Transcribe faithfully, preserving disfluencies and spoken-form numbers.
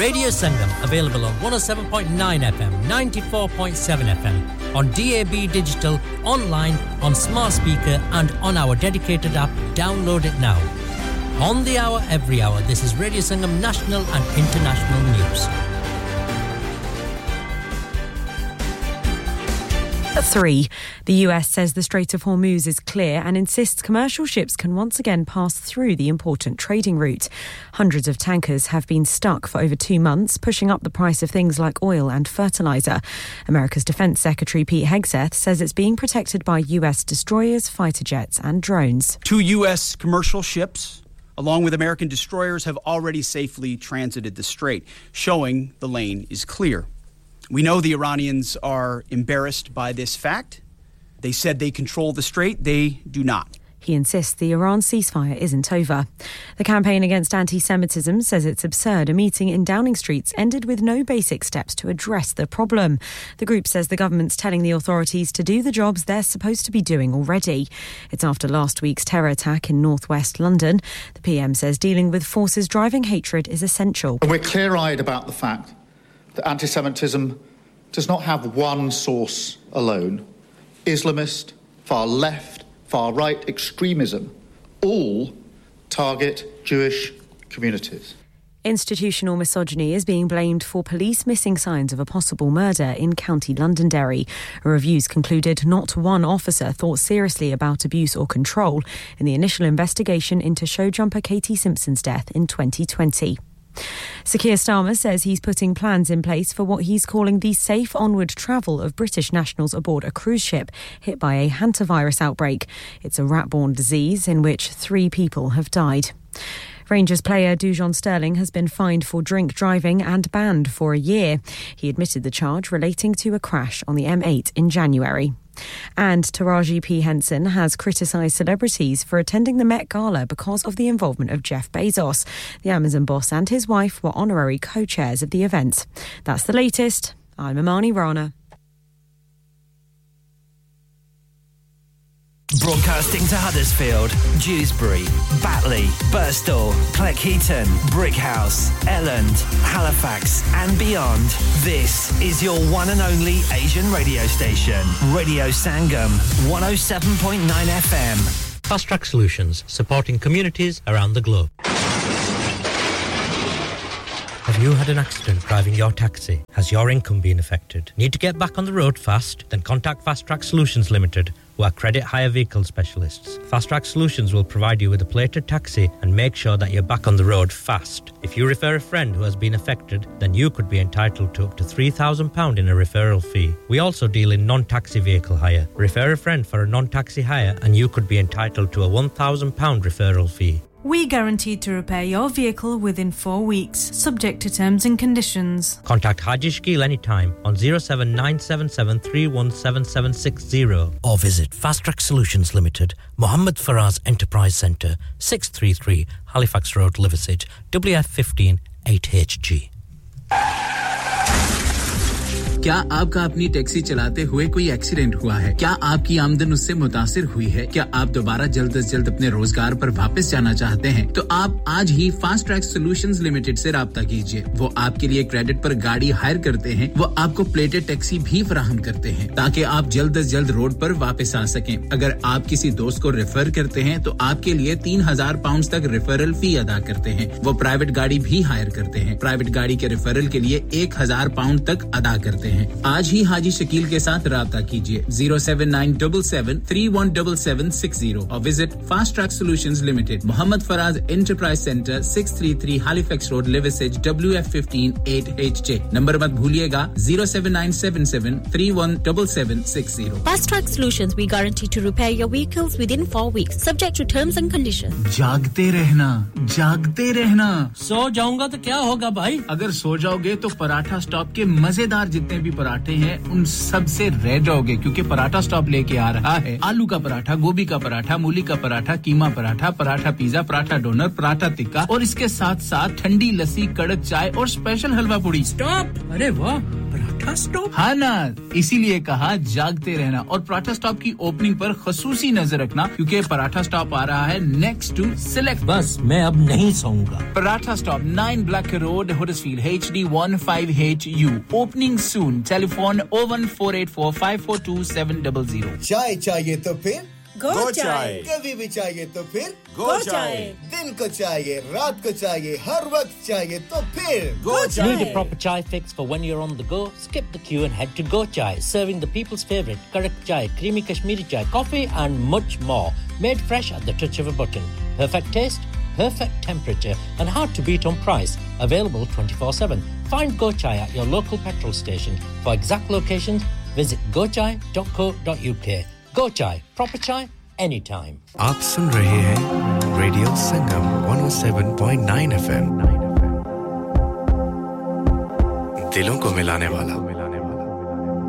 Radio Sangam, available on one oh seven point nine F M, ninety-four point seven F M, on D A B Digital, online, on smart speaker and on our dedicated app. Download it now. On the hour, every hour, this is Radio Sangam national and international news. Three. The U S says the Strait of Hormuz is clear and insists commercial ships can once again pass through the important trading route. Hundreds of tankers have been stuck for over two months, pushing up the price of things like oil and fertilizer. America's Defense Secretary Pete Hegseth says it's being protected by U S destroyers, fighter jets and drones. Two U S commercial ships, along with American destroyers, have already safely transited the strait, showing the lane is clear. We know the Iranians are embarrassed by this fact. They said they control the strait. They do not. He insists the Iran ceasefire isn't over. The campaign against anti-Semitism says it's absurd a meeting in Downing Street ended with no basic steps to address the problem. The group says the government's telling the authorities to do the jobs they're supposed to be doing already. It's after last week's terror attack in northwest London. The P M says dealing with forces driving hatred is essential. And we're clear-eyed about the fact that anti-Semitism does not have one source alone. Islamist, far left, far right extremism all target Jewish communities. Institutional misogyny is being blamed for police missing signs of a possible murder in County Londonderry. Reviews concluded not one officer thought seriously about abuse or control in the initial investigation into show jumper Katie Simpson's death in twenty twenty. Sir Keir Starmer says he's putting plans in place for what he's calling the safe onward travel of British nationals aboard a cruise ship hit by a hantavirus outbreak. It's a rat-borne disease in which three people have died. Rangers player Dujon Sterling has been fined for drink driving and banned for a year. He admitted the charge relating to a crash on the M eight in January. And Taraji P. Henson has criticised celebrities for attending the Met Gala because of the involvement of Jeff Bezos. The Amazon boss and his wife were honorary co-chairs of the event. That's the latest. I'm Imani Rana. Broadcasting to Huddersfield, Dewsbury, Batley, Birstall, Cleckheaton, Brickhouse, Elland, Halifax and beyond. This is your one and only Asian radio station. Radio Sangam, one oh seven point nine F M. Fast Track Solutions, supporting communities around the globe. Have you had an accident driving your taxi? Has your income been affected? Need to get back on the road fast? Then contact Fast Track Solutions Limited, who are credit hire vehicle specialists. Fast Track Solutions will provide you with a plated taxi and make sure that you're back on the road fast. If you refer a friend who has been affected, then you could be entitled to up to three thousand pounds in a referral fee. We also deal in non-taxi vehicle hire. Refer a friend for a non-taxi hire and you could be entitled to a one thousand pounds referral fee. We guaranteed to repair your vehicle within four weeks, subject to terms and conditions. Contact Haji Shkil anytime on oh seven nine seven seven three one seven seven six oh or visit Fast Track Solutions Limited, Mohammed Faraz Enterprise Centre, six thirty-three Halifax Road, Liversedge, W F fifteen eight H G. क्या आपका अपनी taxi चलाते हुए कोई accident हुआ है क्या आपकी आमदन उससे मुतासिर हुई है क्या आप दोबारा जल्द से जल्द अपने रोजगार पर वापस जाना चाहते हैं तो आप आज ही फास्ट ट्रैक सॉल्यूशंस लिमिटेड से राब्ता कीजिए वो आपके लिए क्रेडिट पर गाड़ी हायर करते हैं वो आपको प्लेटेड टैक्सी भी फराहम करते हैं ताकि आप जल्द से जल्द रोड पर वापस आ सकें अगर आप किसी दोस्त को रेफर करते हैं तो आपके लिए तीन हज़ार पाउंड तक रेफरल फी अदा करते हैं वो प्राइवेट गाड़ी भी हायर करते हैं प्राइवेट गाड़ी के रेफरल के लिए एक हज़ार पाउंड तक अदा करते हैं आज ही हाजी शकील के साथ राब्ता कीजिए oh seven nine seven seven three one seven seven six oh और visit fast track solutions limited Mohammad Faraz enterprise centre six thirty-three Halifax road Liversedge W F fifteen eight H J number मत भूलिएगा oh seven nine seven seven three one seven seven six oh Fast Track Solutions we guarantee to repair your vehicles within four weeks subject to terms and conditions जागते रहना जागते रहना सो जाऊंगा तो क्या होगा भाई अगर सो जाओगे तो पराठा स्टॉप के मजेदार जितने भी पराठे हैं उन सब से रह जाओगे क्योंकि पराठा स्टॉप लेके आ रहा है आलू का पराठा गोभी का पराठा मूली का पराठा कीमा पराठा पराठा पिज्जा पराठा डोनर पराठा टिक्का और इसके साथ-साथ ठंडी लस्सी कड़क चाय और स्पेशल हलवा पूड़ी स्टॉप अरे वाह पराठा स्टॉप हाँ ना इसीलिए कहा जागते रहना और पराठा स्टॉप की ओपनिंग पर खसूसी नजर रखना क्योंकि पराठा स्टॉप आ रहा है नेक्स्ट टू सिलेक्ट बस मैं अब नहीं सोऊंगा paratha stop nine Black Road Huddersfield H D one five H U opening soon telephone oh one four eight four five four two seven zero zero चाय चाहिए तो फिर गो चाय कभी भी चाहिए तो फिर गो चाय दिन को चाहिए रात को चाहिए हर वक्त चाहिए तो फिर गो चाय Need a proper chai fix for when you're on the go? Skip the queue and head to Go Chai, serving the people's favorite correct chai, creamy Kashmiri chai, coffee and much more. Made fresh at the touch of a button. Perfect taste, perfect temperature and hard to beat on price. Available twenty-four seven. Find Go Chai at your local petrol station. For exact locations, visit go chai dot co dot u k. Go Chai, proper chai anytime. आप सुन रहे हैं radio संगम one oh seven point nine F M दिलों को मिलाने वाला